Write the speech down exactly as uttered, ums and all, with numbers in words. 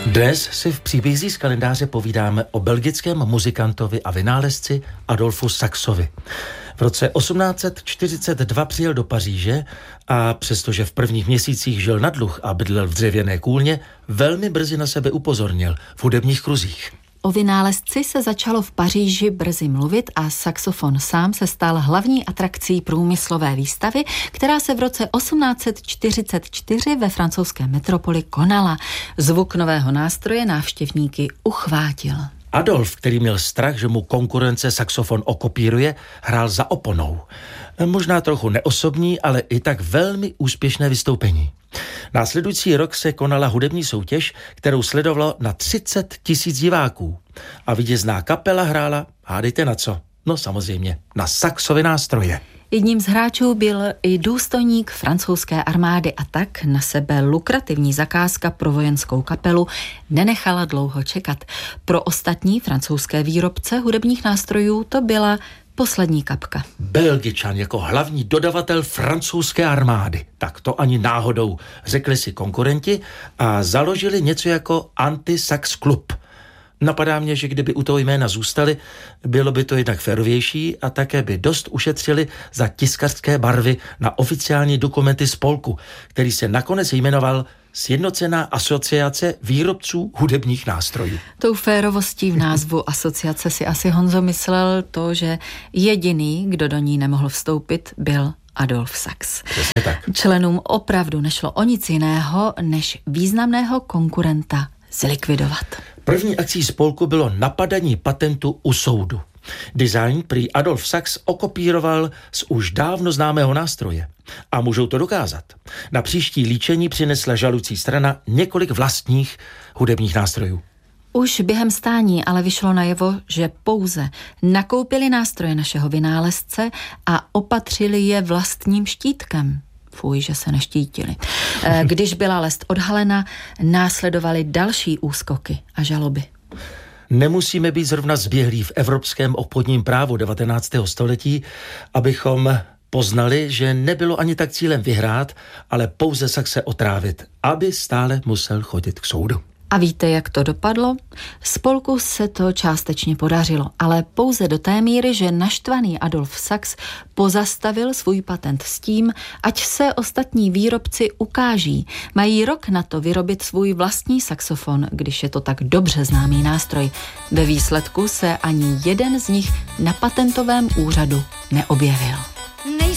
Dnes si v příbězích z kalendáře povídáme o belgickém muzikantovi a vynálezci Adolfu Saxovi. V roce osmnáct set čtyřicet dva přijel do Paříže a přestože v prvních měsících žil na dluh a bydlel v dřevěné kůlně, velmi brzy na sebe upozornil v hudebních kruzích. O vynálezci se začalo v Paříži brzy mluvit a saxofon sám se stal hlavní atrakcí průmyslové výstavy, která se v roce osmnáct set čtyřicet čtyři ve francouzské metropoli konala. Zvuk nového nástroje návštěvníky uchvátil. Adolf, který měl strach, že mu konkurence saxofon okopíruje, hrál za oponou. Možná trochu neosobní, ale i tak velmi úspěšné vystoupení. Následující rok se konala hudební soutěž, kterou sledovalo na třicet tisíc diváků. A vítězná kapela hrála, hádejte na co? No samozřejmě, na saxové nástroje. Jedním z hráčů byl i důstojník francouzské armády a tak na sebe lukrativní zakázka pro vojenskou kapelu nenechala dlouho čekat. Pro ostatní francouzské výrobce hudebních nástrojů to byla poslední kapka. Belgičan jako hlavní dodavatel francouzské armády. Tak to ani náhodou, řekli si konkurenti a založili něco jako Anti-Sax Club. Napadá mě, že kdyby u toho jména zůstali, bylo by to jednak férovější a také by dost ušetřili za tiskařské barvy na oficiální dokumenty spolku, který se nakonec jmenoval Sjednocená asociace výrobců hudebních nástrojů. Tou férovostí v názvu asociace si asi Honzo myslel to, že jediný, kdo do ní nemohl vstoupit, byl Adolf Sax. Přesně tak. Členům opravdu nešlo o nic jiného, než významného konkurenta zlikvidovat. První akcí spolku bylo napadení patentu u soudu. Design prý Adolf Sax okopíroval z už dávno známého nástroje. A můžou to dokázat. Na příští líčení přinesla žalující strana několik vlastních hudebních nástrojů. Už během stání ale vyšlo najevo, že pouze nakoupili nástroje našeho vynálezce a opatřili je vlastním štítkem. Fuj, že se neštítili. Když byla lest odhalena, následovaly další úskoky a žaloby. Nemusíme být zrovna zběhlí v evropském obchodním právu devatenáctého století, abychom poznali, že nebylo ani tak cílem vyhrát, ale pouze Saxe otrávit, aby stále musel chodit k soudu. A víte, jak to dopadlo? Spolku se to částečně podařilo, ale pouze do té míry, že naštvaný Adolf Sax pozastavil svůj patent s tím, ať se ostatní výrobci ukáží. Mají rok na to vyrobit svůj vlastní saxofon, když je to tak dobře známý nástroj. Ve výsledku se ani jeden z nich na patentovém úřadu neobjevil.